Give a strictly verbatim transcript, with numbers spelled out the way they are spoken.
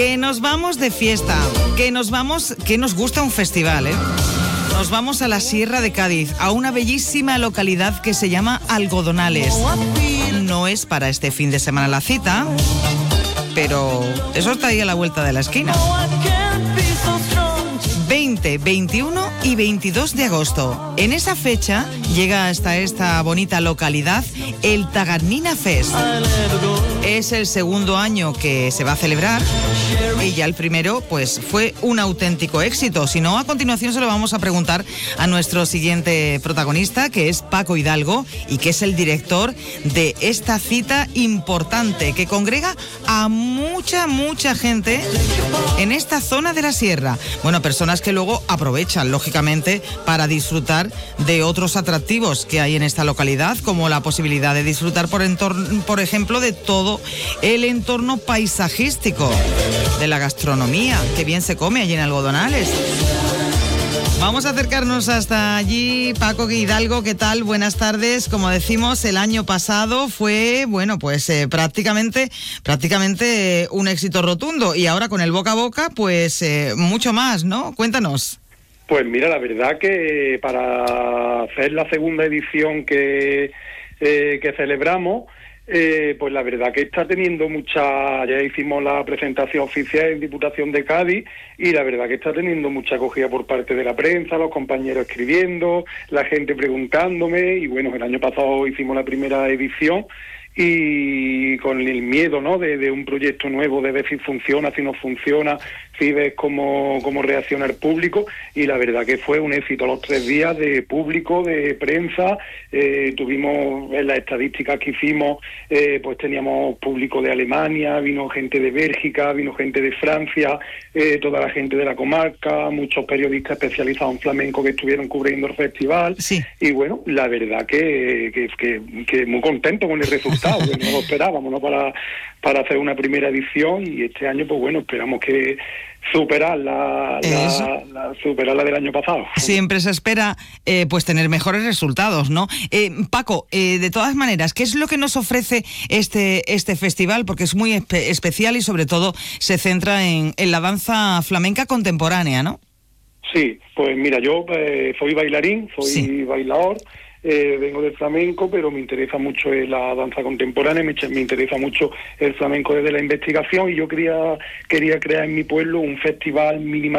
Que nos vamos de fiesta, que nos vamos, que nos gusta un festival, ¿eh? Nos vamos a la Sierra de Cádiz, a una bellísima localidad que se llama Algodonales. No es para este fin de semana la cita, pero eso está ahí a la vuelta de la esquina. veinte, veintiuno y veintidós de agosto. En esa fecha llega hasta esta bonita localidad el Tagarnina Fest. Es el segundo año que se va a celebrar y ya el primero pues fue un auténtico éxito. Si no, a continuación se lo vamos a preguntar a nuestro siguiente protagonista, que es Paco Hidalgo y que es el director de esta cita importante que congrega a mucha, mucha gente en esta zona de la sierra. Bueno, personas que luego aprovechan, lógicamente, para disfrutar de otros atractivos que hay en esta localidad, como la posibilidad de disfrutar, por, entorno, por ejemplo, de todo el entorno paisajístico, de la gastronomía, que bien se come allí en Algodonales. Vamos a acercarnos hasta allí. Paco Hidalgo, ¿qué tal? Buenas tardes. Como decimos, el año pasado fue, bueno, pues eh, prácticamente, prácticamente eh, un éxito rotundo. Y ahora con el boca a boca, pues eh, mucho más, ¿no? Cuéntanos. Pues mira, la verdad que para hacer la segunda edición que, eh, que celebramos, Eh, pues la verdad que está teniendo mucha, ya hicimos la presentación oficial en Diputación de Cádiz y la verdad que está teniendo mucha acogida por parte de la prensa, los compañeros escribiendo, la gente preguntándome y bueno, el año pasado hicimos la primera edición y con el miedo, ¿no?, de, de un proyecto nuevo, de ver si funciona, si no funciona, si ves cómo, cómo reacciona el público y la verdad que fue un éxito los tres días de público, de prensa. Eh, tuvimos en las estadísticas que hicimos, eh, pues teníamos público de Alemania, vino gente de Bélgica, vino gente de Francia, eh, toda la gente de la comarca, muchos periodistas especializados en flamenco que estuvieron cubriendo el festival. Sí. Y bueno, la verdad que, que, que, que muy contento con el resultado, que no lo esperábamos, ¿no?, para, para hacer una primera edición y este año pues bueno, esperamos que superar la, la, la superar la del año pasado. Siempre se espera eh, pues tener mejores resultados, ¿no? Eh, Paco, eh, de todas maneras, ¿qué es lo que nos ofrece este este festival? Porque es muy espe- especial y sobre todo se centra en, en la danza flamenca contemporánea, ¿no? Sí, pues mira, yo eh, soy bailarín, soy sí. bailador. Eh, vengo del flamenco, pero me interesa mucho la danza contemporánea, me, me interesa mucho el flamenco desde la investigación y yo quería, quería crear en mi pueblo un festival minimal